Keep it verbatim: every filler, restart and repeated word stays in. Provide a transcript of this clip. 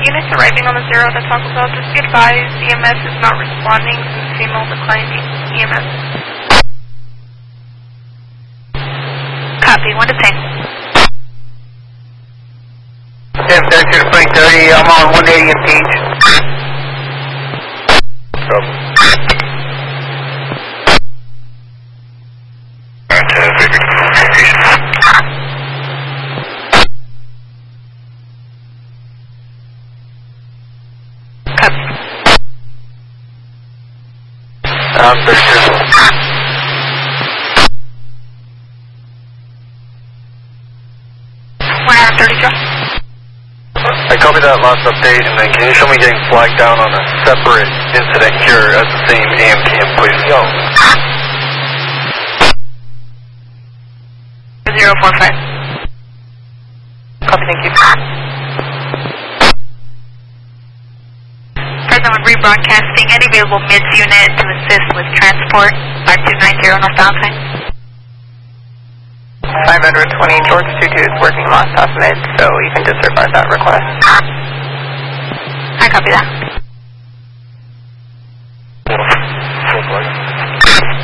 units arriving on the zero that Taco Bell, just be advised E M S is not responding since female declining E M S. Copy, one to ping. ten thirty to twenty thirty, I'm on one eighty in Peach. Trouble. Um, one hour thirty, Joe. I copy that last update, and then can you show me getting flagged down on a separate incident here at the same A M P M, please? Yo. zero four five. Copy, thank you. Present with rebroadcasting. Any available M I D S unit to assist with transport. five two nine zero northbound time. five twenty George two two is working lost off mid, so you can disregard that request. I copy that.